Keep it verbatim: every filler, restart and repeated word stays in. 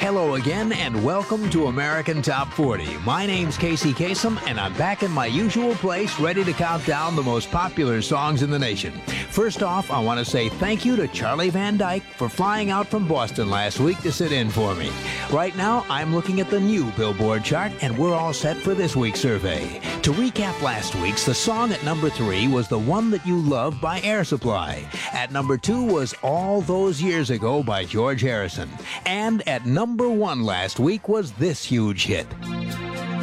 Hello again, and welcome to American Top forty. My name's Casey Kasem, and I'm back in my usual place, ready to count down the most popular songs in the nation. First off, I want to say thank you to Charlie Van Dyke for flying out from Boston last week to sit in for me. Right now, I'm looking at the new Billboard chart, and we're all set for this week's survey. To recap last week's, the song at number three was The One That You Love by Air Supply. At number two was All Those Years Ago by George Harrison. And at number one last week was this huge hit.